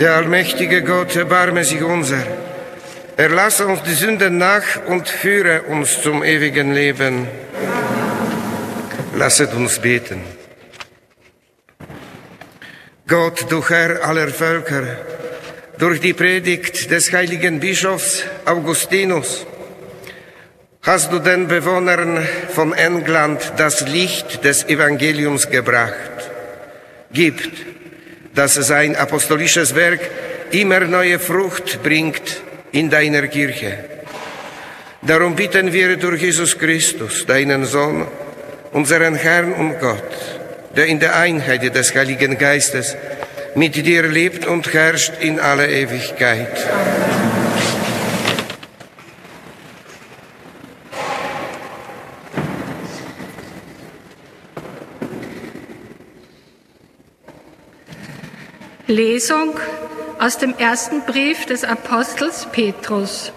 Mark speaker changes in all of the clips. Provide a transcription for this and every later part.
Speaker 1: Der allmächtige Gott, erbarme sich unser. Erlasse uns die Sünden nach und führe uns zum ewigen Leben. Lasset uns beten. Gott, du Herr aller Völker, durch die Predigt des heiligen Bischofs Augustinus hast du den Bewohnern von England das Licht des Evangeliums gebracht. Gibt, dass sein apostolisches Werk immer neue Frucht bringt in deiner Kirche. Darum bitten wir durch Jesus Christus, deinen Sohn, unseren Herrn und Gott, der in der Einheit des Heiligen Geistes mit dir lebt und herrscht in alle Ewigkeit.
Speaker 2: Lesung aus dem ersten Brief des Apostels Petrus.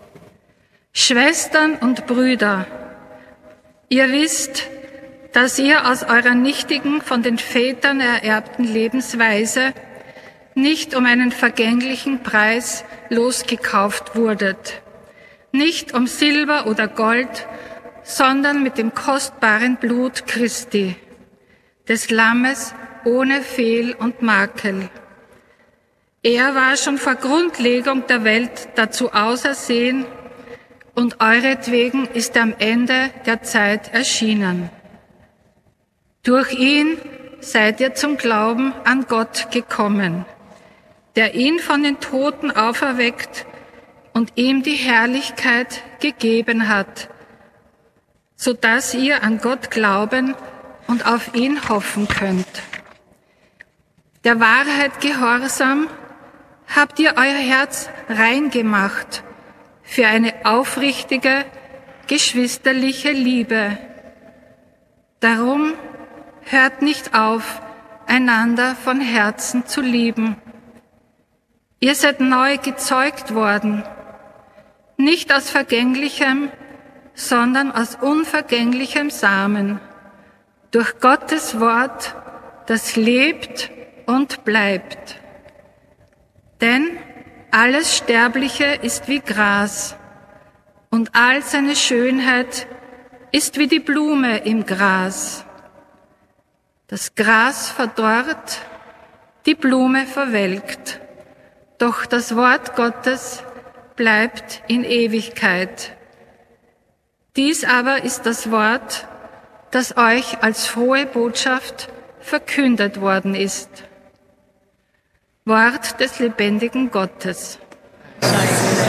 Speaker 2: Schwestern und Brüder, ihr wisst, dass ihr aus eurer nichtigen, von den Vätern ererbten Lebensweise nicht um einen vergänglichen Preis losgekauft wurdet, nicht um Silber oder Gold, sondern mit dem kostbaren Blut Christi, des Lammes ohne Fehl und Makel. Er war schon vor Grundlegung der Welt dazu ausersehen, und euretwegen ist er am Ende der Zeit erschienen. Durch ihn seid ihr zum Glauben an Gott gekommen, der ihn von den Toten auferweckt und ihm die Herrlichkeit gegeben hat, so dass ihr an Gott glauben und auf ihn hoffen könnt. Der Wahrheit gehorsam habt ihr euer Herz rein gemacht für eine aufrichtige, geschwisterliche Liebe. Darum hört nicht auf, einander von Herzen zu lieben. Ihr seid neu gezeugt worden, nicht aus vergänglichem, sondern aus unvergänglichem Samen, durch Gottes Wort, das lebt und bleibt. Denn alles Sterbliche ist wie Gras, und all seine Schönheit ist wie die Blume im Gras. Das Gras verdorrt, die Blume verwelkt, doch das Wort Gottes bleibt in Ewigkeit. Dies aber ist das Wort, das euch als frohe Botschaft verkündet worden ist. Wort des lebendigen Gottes.